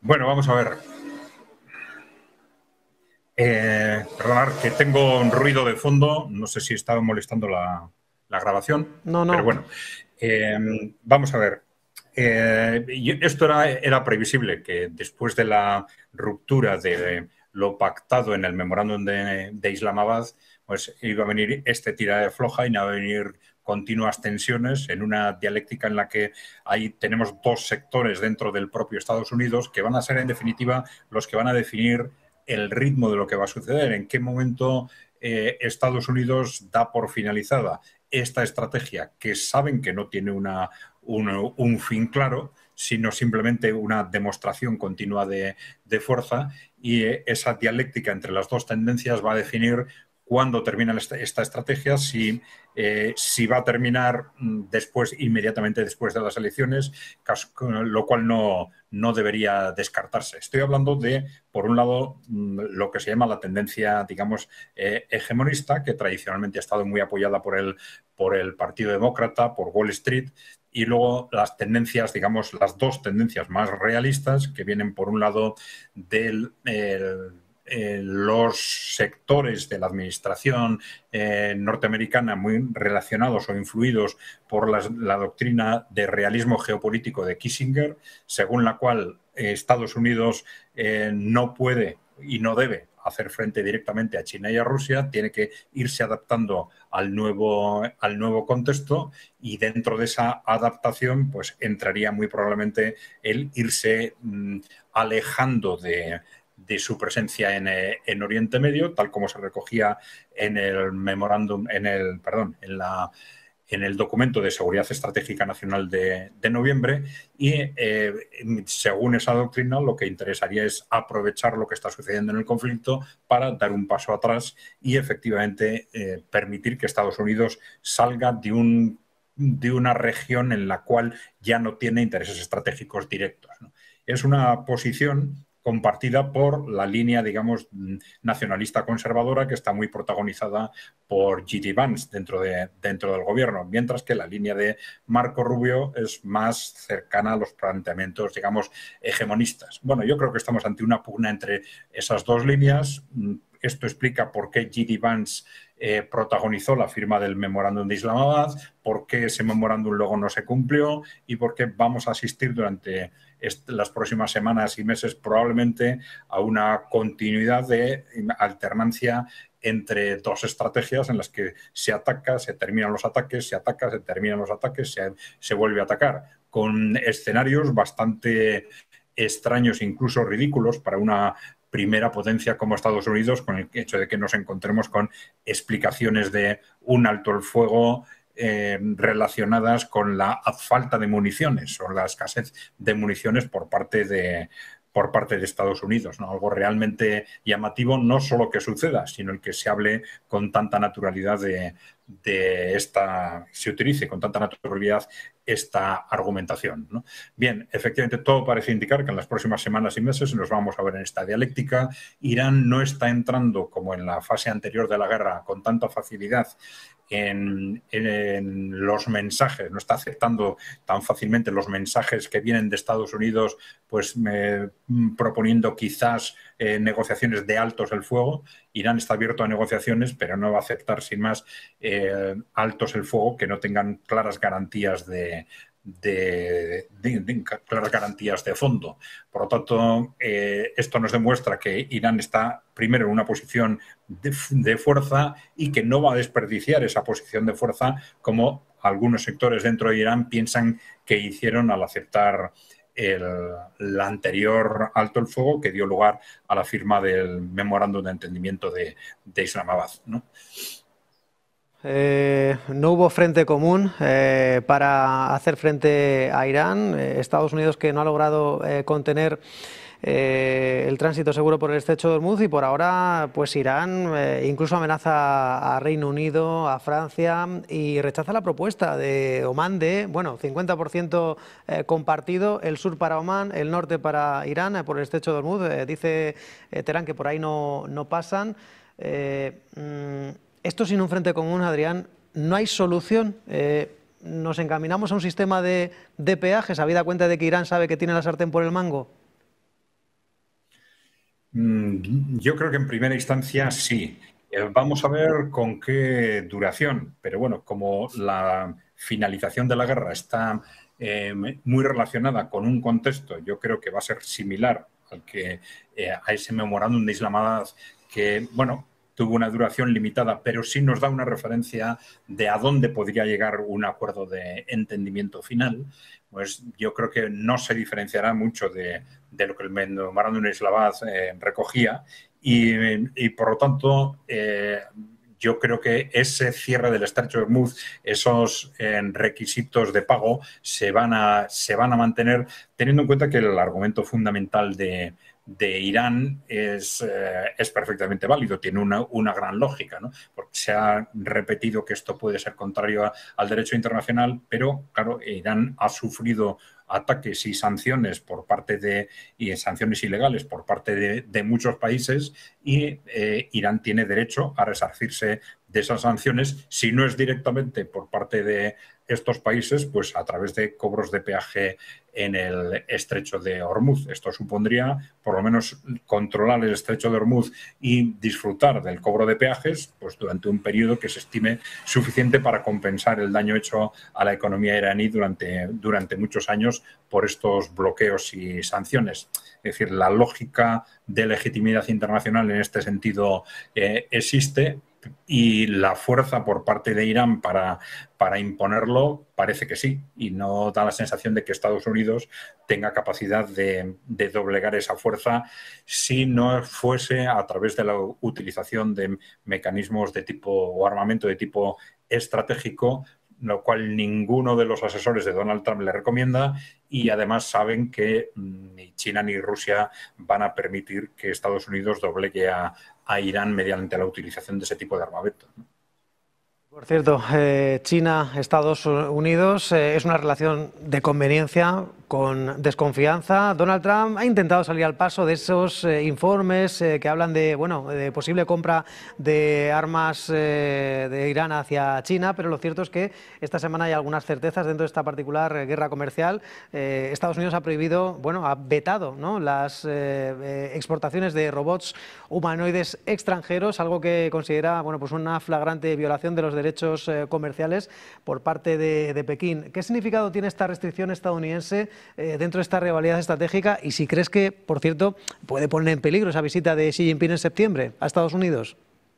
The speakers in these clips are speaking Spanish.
Bueno, vamos a ver. Perdonad que tengo un ruido de fondo, no sé si estaba molestando la grabación, No, pero no. bueno, vamos a ver. Esto era previsible, que después de la ruptura de lo pactado en el memorándum de Islamabad, pues iba a venir este tira de floja y iba a venir continuas tensiones en una dialéctica en la que ahí tenemos dos sectores dentro del propio Estados Unidos que van a ser en definitiva los que van a definir el ritmo de lo que va a suceder, en qué momento Estados Unidos da por finalizada esta estrategia que saben que no tiene un fin claro, sino simplemente una demostración continua de fuerza, y esa dialéctica entre las dos tendencias va a definir cuándo termina esta estrategia, si va a terminar inmediatamente después de las elecciones, lo cual no debería descartarse. Estoy hablando de, por un lado, lo que se llama la tendencia, digamos, hegemonista, que tradicionalmente ha estado muy apoyada por el Partido Demócrata, por Wall Street, y luego las tendencias, digamos, las dos tendencias más realistas, que vienen por un lado del los sectores de la administración norteamericana muy relacionados o influidos por la doctrina de realismo geopolítico de Kissinger, según la cual Estados Unidos no puede y no debe hacer frente directamente a China y a Rusia, tiene que irse adaptando al nuevo contexto, y dentro de esa adaptación pues entraría muy probablemente el irse alejando de su presencia en Oriente Medio, tal como se recogía en el memorándum, en el documento de Seguridad Estratégica Nacional de noviembre, y según esa doctrina lo que interesaría es aprovechar lo que está sucediendo en el conflicto para dar un paso atrás y efectivamente permitir que Estados Unidos salga de una región en la cual ya no tiene intereses estratégicos directos, ¿no? Es una posición compartida por la línea, digamos, nacionalista conservadora, que está muy protagonizada por J.D. Vance dentro del gobierno, mientras que la línea de Marco Rubio es más cercana a los planteamientos, digamos, hegemonistas. Bueno, yo creo que estamos ante una pugna entre esas dos líneas. Esto explica por qué J.D. Vance protagonizó la firma del memorándum de Islamabad, por qué ese memorándum luego no se cumplió y por qué vamos a asistir durante las próximas semanas y meses probablemente a una continuidad de alternancia entre dos estrategias en las que se ataca, se terminan los ataques, se ataca, se terminan los ataques, se vuelve a atacar, con escenarios bastante extraños, incluso ridículos para una primera potencia como Estados Unidos, con el hecho de que nos encontremos con explicaciones de un alto el fuego relacionadas con la falta de municiones o la escasez de municiones por parte de Estados Unidos, ¿no? Algo realmente llamativo, no solo que suceda, sino el que se hable con tanta naturalidad se utilice con tanta naturalidad esta argumentación, ¿no? Bien, efectivamente todo parece indicar que en las próximas semanas y meses nos vamos a ver en esta dialéctica. Irán no está entrando, como en la fase anterior de la guerra, con tanta facilidad en los mensajes, no está aceptando tan fácilmente los mensajes que vienen de Estados Unidos, pues proponiendo quizás negociaciones de altos el fuego. Irán está abierto a negociaciones, pero no va a aceptar sin más altos el fuego que no tengan claras garantías claras garantías de fondo. Por lo tanto, esto nos demuestra que Irán está primero en una posición de fuerza y que no va a desperdiciar esa posición de fuerza como algunos sectores dentro de Irán piensan que hicieron al aceptar el anterior alto el fuego que dio lugar a la firma del memorándum de entendimiento de Islamabad, ¿no? No hubo frente común para hacer frente a Irán. Estados Unidos, que no ha logrado contener el tránsito seguro por el estrecho de Hormuz, y por ahora pues Irán incluso amenaza a Reino Unido, a Francia, y rechaza la propuesta de Omán de, bueno, 50% compartido, el sur para Omán, el norte para Irán, por el estrecho de Hormuz. Dice Teherán que por ahí no pasan. Esto sin un frente común, Adrián, no hay solución. ¿Nos encaminamos a un sistema de peajes, habida cuenta de que Irán sabe que tiene la sartén por el mango? Yo creo que en primera instancia sí. Vamos a ver con qué duración, pero bueno, como la finalización de la guerra está muy relacionada con un contexto, yo creo que va a ser similar a ese memorándum de Islamabad que, bueno, tuvo una duración limitada, pero sí nos da una referencia de a dónde podría llegar un acuerdo de entendimiento final. Pues yo creo que no se diferenciará mucho de lo que el memorándum de Islamabad recogía y por lo tanto yo creo que ese cierre del estrecho de Hormuz, esos requisitos de pago se van a mantener, teniendo en cuenta que el argumento fundamental de Irán es perfectamente válido, tiene una gran lógica, ¿no? Porque se ha repetido que esto puede ser contrario al derecho internacional, pero claro, Irán ha sufrido ataques y sanciones y sanciones ilegales por parte de muchos países y Irán tiene derecho a resarcirse de esas sanciones, si no es directamente por parte de estos países, pues a través de cobros de peaje en el estrecho de Hormuz. Esto supondría, por lo menos, controlar el estrecho de Hormuz y disfrutar del cobro de peajes pues, durante un periodo que se estime suficiente para compensar el daño hecho a la economía iraní durante muchos años por estos bloqueos y sanciones. Es decir, la lógica de legitimidad internacional en este sentido existe y la fuerza por parte de Irán para imponerlo parece que sí, y no da la sensación de que Estados Unidos tenga capacidad de doblegar esa fuerza si no fuese a través de la utilización de mecanismos de tipo o armamento de tipo estratégico, lo cual ninguno de los asesores de Donald Trump le recomienda y además saben que ni China ni Rusia van a permitir que Estados Unidos doblegue a Irán mediante la utilización de ese tipo de armamento. Por cierto, China-Estados Unidos es una relación de conveniencia con desconfianza. Donald Trump ha intentado salir al paso de esos informes que hablan de, bueno, de posible compra de armas de Irán hacia China, pero lo cierto es que esta semana hay algunas certezas dentro de esta particular guerra comercial. Estados Unidos ha prohibido, bueno, ha vetado, ¿no?, las exportaciones de robots humanoides extranjeros, algo que considera, bueno, pues una flagrante violación de los derechos comerciales por parte de Pekín. ¿Qué significado tiene esta restricción estadounidense dentro de esta rivalidad estratégica y si crees que, por cierto, puede poner en peligro esa visita de Xi Jinping en septiembre a Estados Unidos?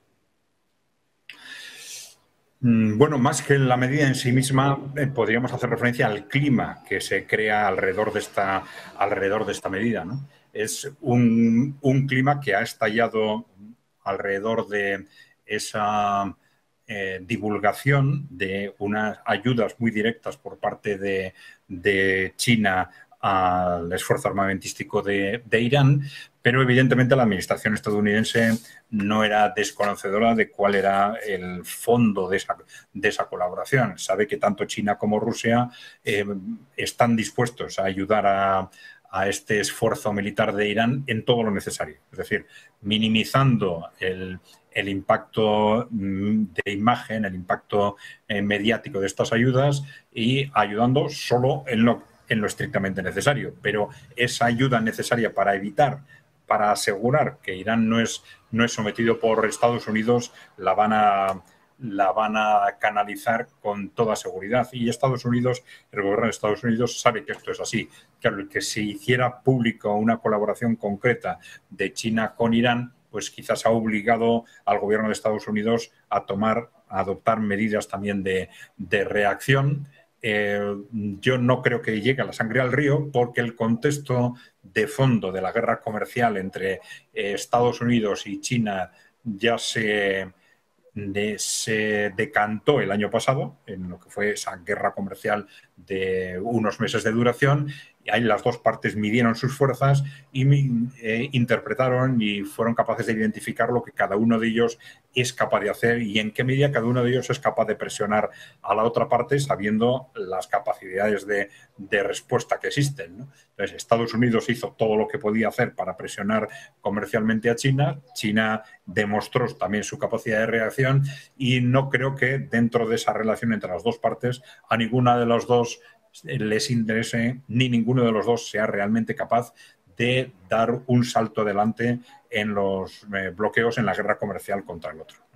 Bueno, más que la medida en sí misma, podríamos hacer referencia al clima que se crea alrededor de esta medida, ¿no? Es un clima que ha estallado alrededor de esa divulgación de unas ayudas muy directas por parte de China al esfuerzo armamentístico de Irán, pero evidentemente la administración estadounidense no era desconocedora de cuál era el fondo de esa colaboración. Sabe que tanto China como Rusia están dispuestos a ayudar a este esfuerzo militar de Irán en todo lo necesario. Es decir, minimizando el impacto de imagen, el impacto mediático de estas ayudas y ayudando solo en lo estrictamente necesario. Pero esa ayuda necesaria para asegurar que Irán no es sometido por Estados Unidos, la van a canalizar con toda seguridad. Y Estados Unidos, el gobierno de Estados Unidos sabe que esto es así. Claro, que si hiciera público una colaboración concreta de China con Irán, pues quizás ha obligado al gobierno de Estados Unidos a adoptar medidas también de reacción. Yo no creo que llegue a la sangre al río porque el contexto de fondo de la guerra comercial entre Estados Unidos y China ya se decantó el año pasado en lo que fue esa guerra comercial de unos meses de duración. Y ahí las dos partes midieron sus fuerzas y interpretaron y fueron capaces de identificar lo que cada uno de ellos es capaz de hacer y en qué medida cada uno de ellos es capaz de presionar a la otra parte sabiendo las capacidades de respuesta que existen, ¿no? Entonces, Estados Unidos hizo todo lo que podía hacer para presionar comercialmente a China. China demostró también su capacidad de reacción y no creo que dentro de esa relación entre las dos partes a ninguna de los dos les interese ni ninguno de los dos sea realmente capaz de dar un salto adelante en los bloqueos en la guerra comercial contra el otro.